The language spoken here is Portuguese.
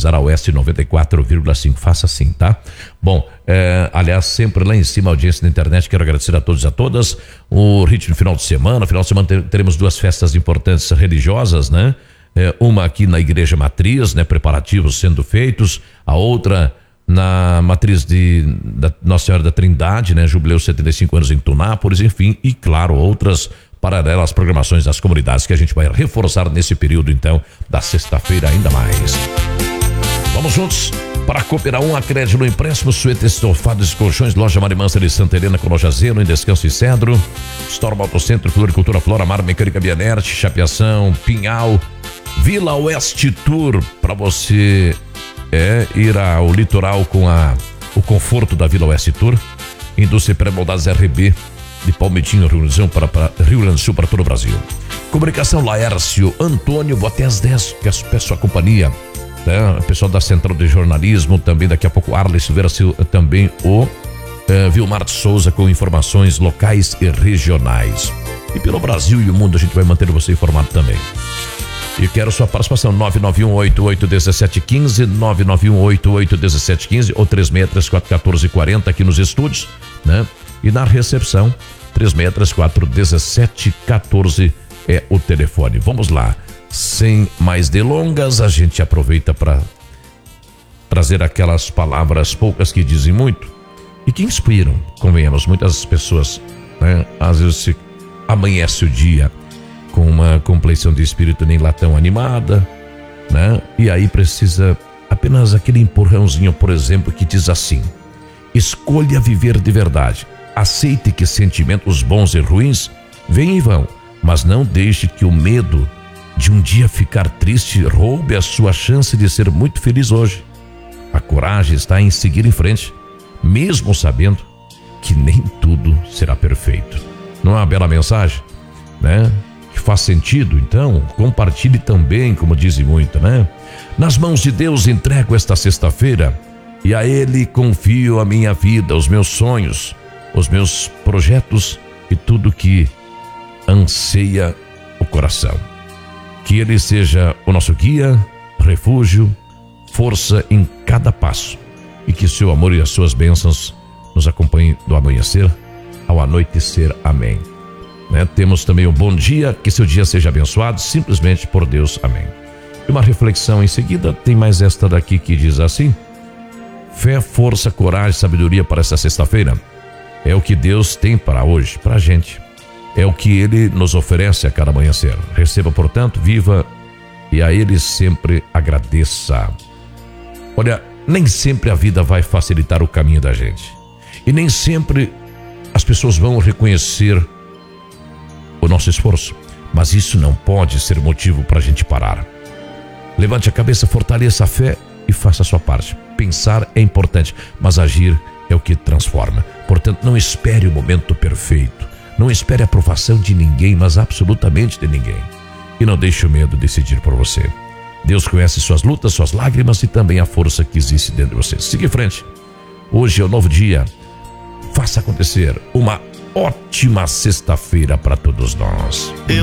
sintonizar a Oeste 94,5. Faça assim, tá? Bom, aliás, sempre lá em cima a audiência da internet. Quero agradecer a todos e a todas. O ritmo de final de semana. Final de semana teremos duas festas importantes religiosas, né? Uma aqui na Igreja Matriz, né? Preparativos sendo feitos. A outra na matriz da Nossa Senhora da Trindade, né? Jubileu 75 anos em Tunápolis, enfim, e claro, outras paralelas programações das comunidades que a gente vai reforçar nesse período, então, da sexta-feira ainda mais. Vamos juntos para a Cooper 1, Acréscimo no empréstimo, suíte, estofados e colchões, loja Marimansa de Santa Helena com loja Zeno, em Descanso e Cedro, Storm Autocentro, Floricultura, Flora, Mar, Mecânica Bianerte, Chapeação, Pinhal, Vila Oeste Tour, para você ir ao litoral com o conforto da Vila Oeste Tour. Indústria Pré-Moldadas RB de Palmitinho, Rio Grande do Sul, para todo o Brasil. Comunicação Laércio Antônio, vou até às 10, que peço a companhia, né? O pessoal da Central de Jornalismo, também daqui a pouco Arley Silveira, também o Vilmar de Souza com informações locais e regionais. E pelo Brasil e o mundo a gente vai manter você informado também. E quero sua participação, 991881715, 991881715 ou 36341440 aqui nos estúdios, né? E na recepção, 36341714 é o telefone. Vamos lá, sem mais delongas, a gente aproveita para trazer aquelas palavras poucas que dizem muito e que inspiram, convenhamos, muitas pessoas, né? Às vezes amanhece o dia com uma compleição de espírito nem lá tão animada, né? E aí precisa apenas aquele empurrãozinho, por exemplo, que diz assim: escolha viver de verdade, aceite que sentimentos bons e ruins vêm e vão, mas não deixe que o medo de um dia ficar triste roube a sua chance de ser muito feliz hoje. A coragem está em seguir em frente, mesmo sabendo que nem tudo será perfeito. Não é uma bela mensagem, né? Que faz sentido, então compartilhe também, como dizem muito, né? Nas mãos de Deus entrego esta sexta-feira e a Ele confio a minha vida, os meus sonhos, os meus projetos e tudo que anseia o coração. Que Ele seja o nosso guia, refúgio, força em cada passo e que seu amor e as suas bênçãos nos acompanhem do amanhecer ao anoitecer. Amém. Né? Temos também um bom dia, que seu dia seja abençoado simplesmente por Deus, amém. E uma reflexão em seguida, tem mais esta daqui que diz assim: fé, força, coragem, sabedoria para esta sexta-feira é o que Deus tem para hoje, para a gente, é o que Ele nos oferece a cada amanhecer. Receba, portanto, viva e a Ele sempre agradeça. Olha, nem sempre a vida vai facilitar o caminho da gente e nem sempre as pessoas vão reconhecer o nosso esforço, mas isso não pode ser motivo para a gente parar. Levante a cabeça, fortaleça a fé e faça a sua parte. Pensar é importante, mas agir é o que transforma. Portanto, não espere o momento perfeito, não espere a aprovação de ninguém, mas absolutamente de ninguém, e não deixe o medo decidir por você. Deus conhece suas lutas, suas lágrimas e também a força que existe dentro de você. Siga em frente, hoje é um novo dia, faça acontecer uma ótima sexta-feira para todos nós.